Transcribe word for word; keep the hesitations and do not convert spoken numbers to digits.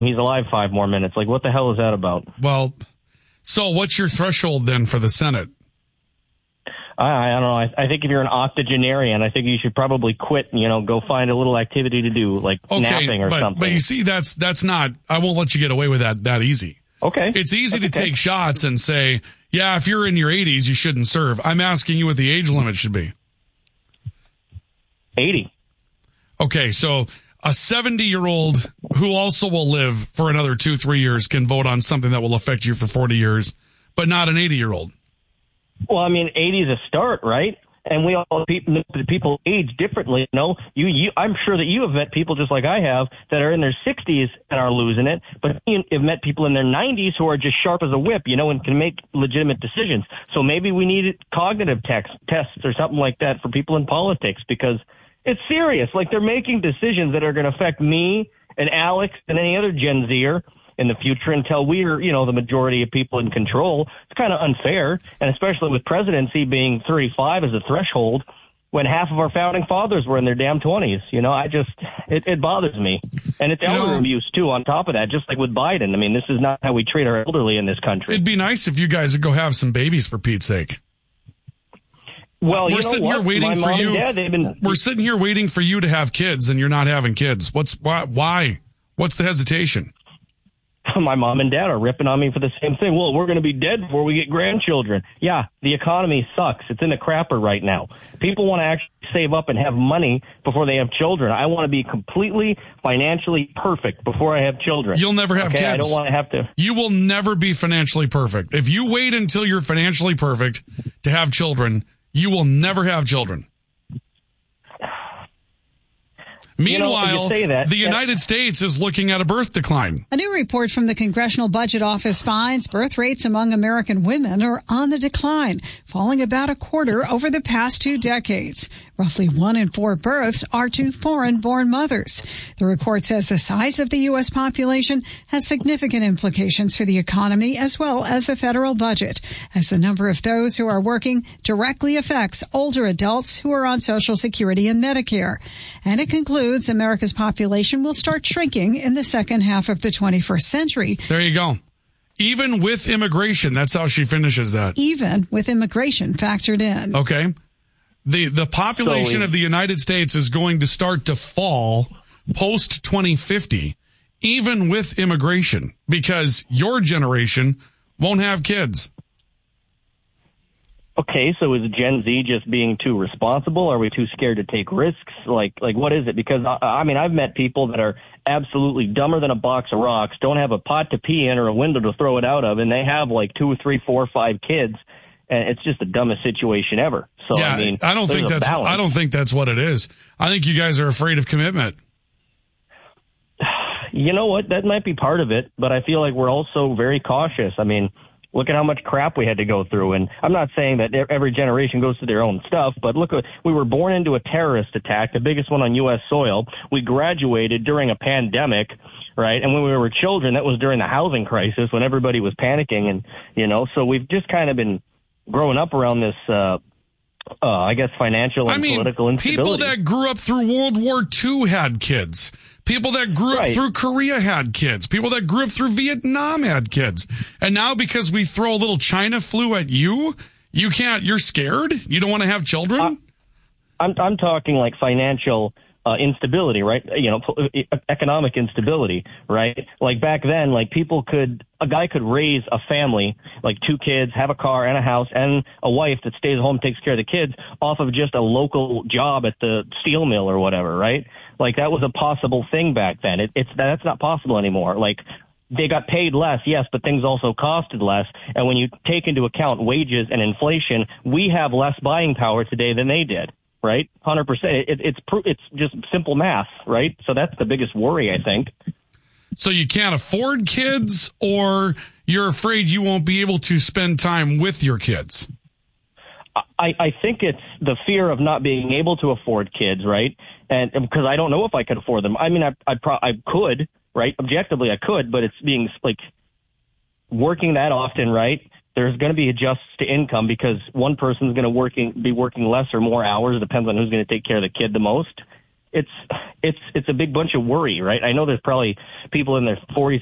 he's alive five more minutes. Like, what the hell is that about? Well, so what's your threshold then for the Senate? I, I don't know. I, I think if you're an octogenarian, I think you should probably quit and, you know, go find a little activity to do, like okay, napping or but, something. But you see, that's that's not, I won't let you get away with that that easy. Okay. It's easy that's to okay. take shots and say, yeah, if you're in your eighties, you shouldn't serve. I'm asking you what the age limit should be. eighty. Okay, so a seventy-year-old who also will live for another two, three years can vote on something that will affect you for forty years, but not an eighty-year-old. Well, I mean, eighty is a start, right? And we all people, people age differently. You know, you, you, I'm sure that you have met people just like I have that are in their sixties and are losing it, but you have met people in their nineties who are just sharp as a whip, you know, and can make legitimate decisions. So maybe we need cognitive text, tests or something like that for people in politics, because it's serious. Like, they're making decisions that are going to affect me and Alex and any other Gen Zer in the future until we're, you know, the majority of people in control. It's kind of unfair, and especially with presidency being thirty-five as a threshold when half of our founding fathers were in their damn twenties. You know, I just, it, it bothers me. And it's elder abuse, too, on top of that, just like with Biden. I mean, this is not how we treat our elderly in this country. It'd be nice if you guys would go have some babies, for Pete's sake. Well, we're you know sitting what? here waiting My for mom you. and dad, they've been, we're sitting here waiting for you to have kids, and you're not having kids. What's why? Why? What's the hesitation? My mom and dad are ripping on me for the same thing. Well, we're going to be dead before we get grandchildren. Yeah, the economy sucks. It's in the crapper right now. People want to actually save up and have money before they have children. I want to be completely financially perfect before I have children. You'll never have okay? kids. I don't want to have to. You will never be financially perfect. If you wait until you're financially perfect to have children, you will never have children. Meanwhile, you know, you say that, the United States is looking at a birth decline. A new report from the Congressional Budget Office finds birth rates among American women are on the decline, falling about a quarter over the past two decades. Roughly one in four births are to foreign-born mothers. The report says the size of the U S population has significant implications for the economy as well as the federal budget, as the number of those who are working directly affects older adults who are on Social Security and Medicare. And it concludes America's population will start shrinking in the second half of the twenty-first century. There you go. Even with immigration, that's how she finishes that. Even with immigration factored in. Okay. The the population so, of the United States is going to start to fall post twenty fifty, even with immigration, because your generation won't have kids. Okay, so is Gen Z just being too responsible? Are we too scared to take risks? Like, like what is it? Because, I, I mean, I've met people that are absolutely dumber than a box of rocks, don't have a pot to pee in or a window to throw it out of, and they have like two or three, four or five kids, and it's just the dumbest situation ever. So, yeah, I mean, I don't think that's balance. I don't think that's what it is. I think you guys are afraid of commitment. You know what? That might be part of it, but I feel like we're also very cautious. I mean, look at how much crap we had to go through. And I'm not saying that every generation goes through their own stuff, but look, we were born into a terrorist attack, the biggest one on U S soil. We graduated during a pandemic, right? And when we were children, that was during the housing crisis when everybody was panicking. And, you know, so we've just kind of been growing up around this, uh, uh, I guess, financial and I mean, political instability. People that grew up through World War Two had kids. People that grew right. up through Korea had kids. People that grew up through Vietnam had kids. And now because we throw a little China flu at you, you can't, you're scared? You don't want to have children? Uh, I'm, I'm talking like financial uh, instability, right? You know, economic instability, right? Like back then, like people could, a guy could raise a family, like two kids, have a car and a house and a wife that stays home, takes care of the kids off of just a local job at the steel mill or whatever, right? Like that was a possible thing back then. It, it's that's not possible anymore. Like they got paid less, yes, but things also costed less. And when you take into account wages and inflation, we have less buying power today than they did, right? one hundred percent. It, it's it's just simple math, right? So that's the biggest worry, I think. So you can't afford kids, or you're afraid you won't be able to spend time with your kids? I, I think it's the fear of not being able to afford kids, right? And because I don't know if I could afford them. I mean, I I, pro- I could, right? Objectively, I could, but it's being like working that often, right? There's going to be adjusts to income because one person's going to working be working less or more hours. It depends on who's going to take care of the kid the most. it's it's it's a big bunch of worry, right? I know there's probably people in their forties